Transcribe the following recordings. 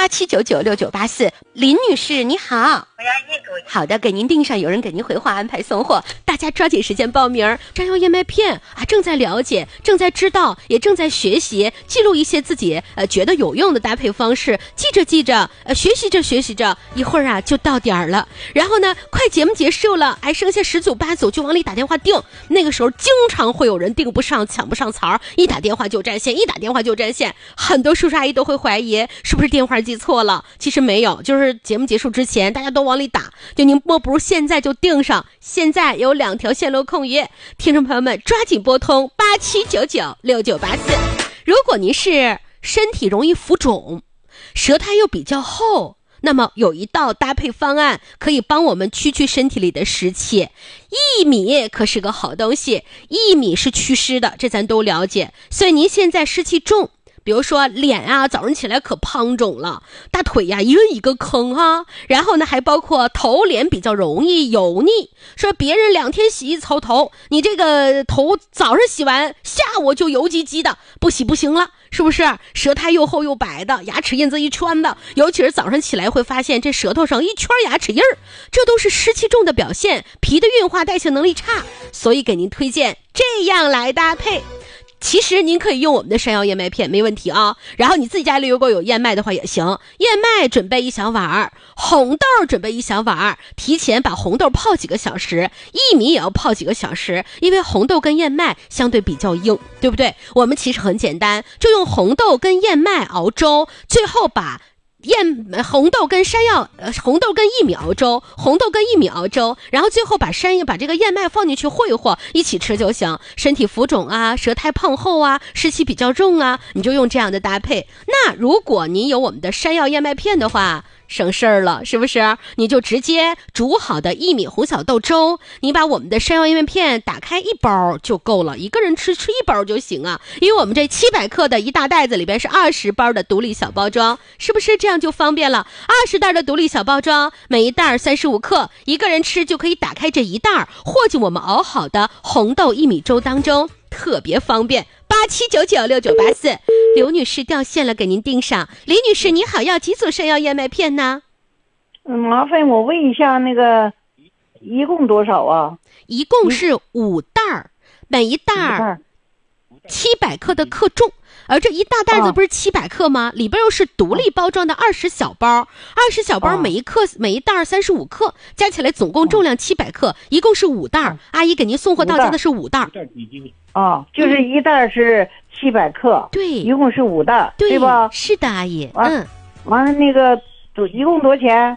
87996984。林女士你好。好的，给您订上，有人给您回话安排送货，大家抓紧时间报名。山药燕麦片啊，正在了解，正在知道，也正在学习，记录一些自己觉得有用的搭配方式，记着，学习着，一会儿啊就到点儿了。然后呢，快节目结束了，剩下10组8组就往里打电话订。那个时候经常会有人订不上，抢不上槽，一打电话就占线，很多叔叔阿姨都会怀疑是不是电话记错了，其实没有，就是节目结束之前大家都往里打，就您莫不如现在就订上，现在有2条线路空余，听众朋友们抓紧拨通87996984。如果您是身体容易浮肿，舌苔又比较厚，那么有一道搭配方案可以帮我们去身体里的湿气。薏米可是个好东西，薏米是祛湿的，这咱都了解。所以您现在湿气重，比如说脸啊，早上起来可胖肿了，大腿呀一人一个坑哈，然后呢还包括头脸比较容易油腻，说别人2天洗1次头，你这个头早上洗完，下午就油唧唧的，不洗不行了，是不是？舌苔又厚又白的，牙齿印子一圈的，尤其是早上起来会发现这舌头上一圈牙齿印儿，这都是湿气重的表现，脾的运化代谢能力差，所以给您推荐这样来搭配。其实您可以用我们的山药燕麦片没问题啊，然后你自己家里如果有燕麦的话也行，燕麦准备1小碗，红豆准备1小碗，提前把红豆泡几个小时，薏米也要泡几个小时，因为红豆跟燕麦相对比较硬，对不对？我们其实很简单，就用红豆跟燕麦熬粥，最后把红豆跟薏米熬粥，然后最后把这个燕麦放进去和一和，一起吃就行。身体浮肿啊，舌苔胖厚啊，湿气比较重啊，你就用这样的搭配。那如果您有我们的山药燕麦片的话，省事儿了，是不是？你就直接煮好的薏米红小豆粥，你把我们的山药燕麦片打开1包就够了，一个人吃1包就行啊。因为我们这700克的一大袋子里边是20包的独立小包装，是不是这样就方便了？20袋的独立小包装，每一袋35克，一个人吃就可以打开这一袋，和进我们熬好的红豆薏米粥当中，特别方便。87996984，刘女士掉线了，给您订上。李女士你好，要几组山药燕麦片呢？ 麻烦我问一下，那个一共多少啊？ 一共是5袋，每一袋700克的克重，而这一大袋子不是700克吗？里边又是独立包装的20小包，20小包每一袋35克，加起来总共重量700克，一共是5袋。阿姨给您送货到家的是5袋。 就是一袋是700克， 对， 一共是5袋，对吧？ 是的，阿姨。 完了那个一共多少钱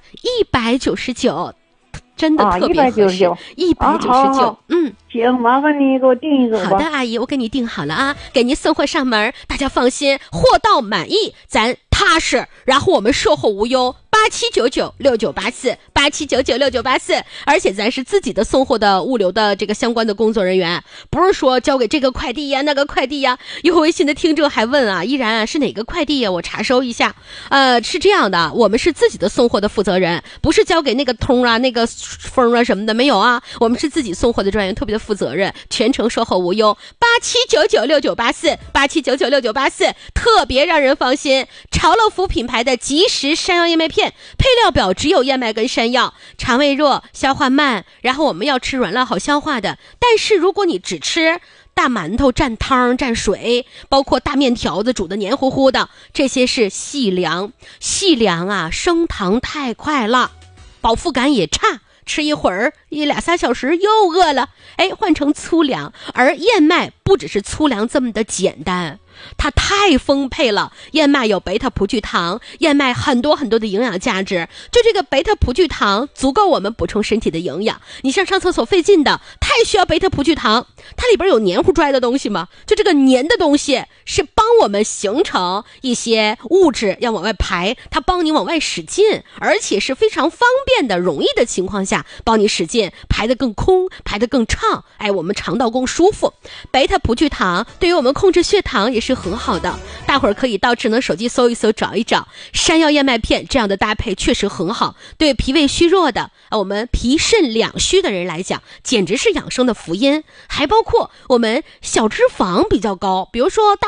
？199，真的特别合适。199， 行，麻烦你给我订一个吧。 好的，阿姨，我给你订好了啊，给您送货上门，大家放心，货到满意，咱踏实，然后我们售后无忧。87996984，而且咱是自己的送货的物流的这个相关的工作人员，不是说交给这个快递呀那个快递呀。有微信的听众还问啊，依然是哪个快递呀？我查收一下。是这样的，我们是自己的送货的负责人，不是交给那个通啊那个风啊什么的，没有啊，我们是自己送货的专员，特别的负责任，全程售后无忧。87996984，特别让人放心，潮乐福品牌的即食山药燕麦片，配料表只有燕麦跟山药，肠胃弱消化慢，然后我们要吃软烂好消化的。但是如果你只吃大馒头蘸汤蘸水，包括大面条子煮的黏糊糊的，这些是细粮啊，升糖太快了，饱腹感也差，吃一会儿1、2、3小时又饿了，换成粗粮。而燕麦不只是粗粮这么的简单，它太丰沛了，燕麦有贝塔葡聚糖，燕麦很多的营养价值，就这个贝塔葡聚糖足够我们补充身体的营养。你像上厕所费劲的，太需要贝塔葡聚糖，它里边有黏糊拽的东西嘛，就这个黏的东西是帮我们形成一些物质要往外排，它帮你往外使劲，而且是非常方便的容易的情况下帮你使劲，排得更空，排得更畅，我们肠道更舒服。贝塔葡聚糖对于我们控制血糖也是很好的，大伙儿可以到智能手机搜一搜找一找，山药燕麦片这样的搭配确实很好，对脾胃虚弱的我们脾肾两虚的人来讲简直是养生的福音。还包括我们小脂肪比较高，比如说大